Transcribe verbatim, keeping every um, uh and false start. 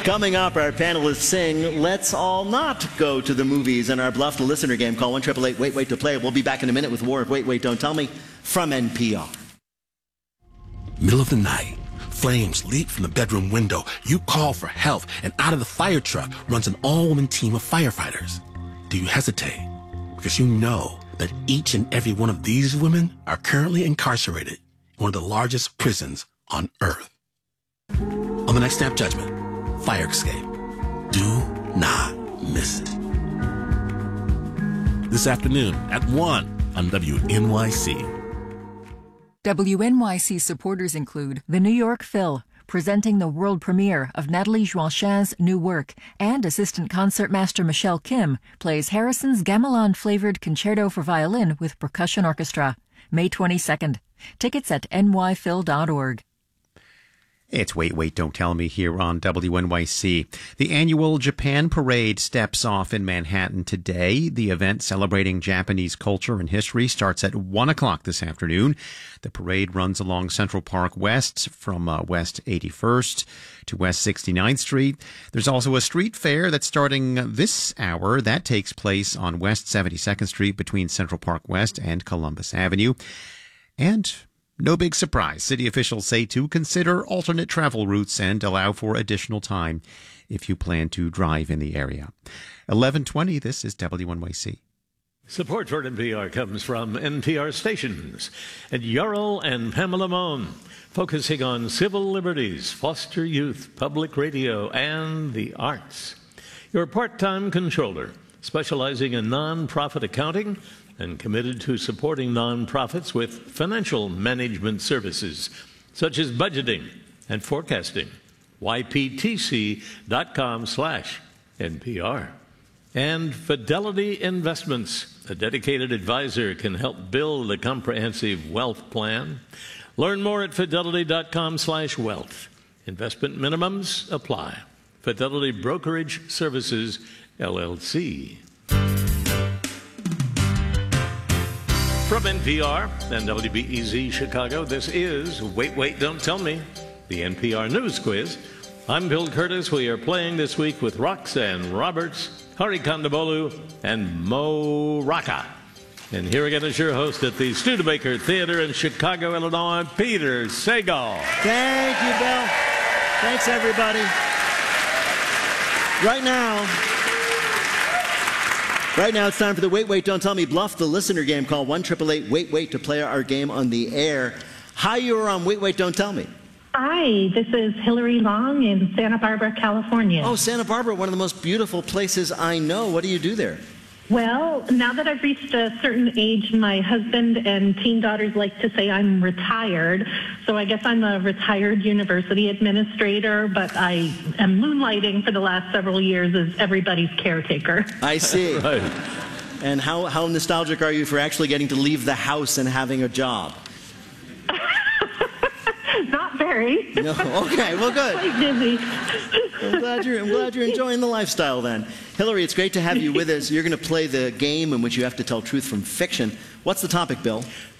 Coming up, our panelists sing Let's All Not Go to the Movies in our Bluff the Listener game. Call one eight eight eight wait wait to play. We'll be back in a minute with more of Wait, Wait, Don't Tell Me from N P R. Middle of the night, flames leap from the bedroom window. You call for help, and out of the fire truck runs an all-woman team of firefighters. Do you hesitate? Because you know that each and every one of these women are currently incarcerated in one of the largest prisons on Earth. On the next Snap Judgment, Fire Escape. Do not miss it. This afternoon at one on W N Y C. W N Y C supporters include the New York Phil, presenting the world premiere of Nathalie Joachin's new work, and assistant concertmaster Michelle Kim plays Harrison's gamelan-flavored concerto for violin with percussion orchestra. May twenty-second. Tickets at N Y phil dot org. It's Wait, Wait, Don't Tell Me here on W N Y C. The annual Japan Parade steps off in Manhattan today. The event celebrating Japanese culture and history starts at one o'clock this afternoon. The parade runs along Central Park West from uh, West eighty-first to West sixty-ninth Street. There's also a street fair that's starting this hour. That takes place on West seventy-second Street between Central Park West and Columbus Avenue. And no big surprise, city officials say to consider alternate travel routes and allow for additional time if you plan to drive in the area. eleven twenty, this is W N Y C. Support for N P R comes from N P R stations and Yarl and Pamela Mohn, focusing on civil liberties, foster youth, public radio, and the arts. Your part-time controller, specializing in nonprofit accounting and committed to supporting nonprofits with financial management services, such as budgeting and forecasting. Y P T C dot com slash N P R. And Fidelity Investments, a dedicated advisor, can help build a comprehensive wealth plan. Learn more at Fidelity dot com slash wealth. Investment minimums apply. Fidelity Brokerage Services, L L C. From N P R and W B E Z Chicago, this is Wait, Wait, Don't Tell Me, the N P R News Quiz. I'm Bill Curtis. We are playing this week with Roxanne Roberts, Hari Kondabolu, and Mo Rocca. And here again is your host at the Studebaker Theater in Chicago, Illinois, Peter Sagal. Thank you, Bill. Thanks, everybody. Right now, right now it's time for the Wait, Wait, Don't Tell Me Bluff the Listener game. Call one eight eight eight wait wait to play our game on the air. Hi, you are on Wait, Wait, Don't Tell Me. Hi, this is Hillary Long in Santa Barbara, California. Oh, Santa Barbara, one of the most beautiful places I know. What do you do there? Well, now that I've reached a certain age, my husband and teen daughters like to say I'm retired. So I guess I'm a retired university administrator, but I am moonlighting for the last several years as everybody's caretaker. I see. Right. And how, how nostalgic are you for actually getting to leave the house and having a job? Not very. No. Okay, well, good. Quite busy. I'm glad you're, I'm glad you're enjoying the lifestyle then. Hillary, it's great to have you with us. You're going to play the game in which you have to tell truth from fiction. What's the topic, Bill?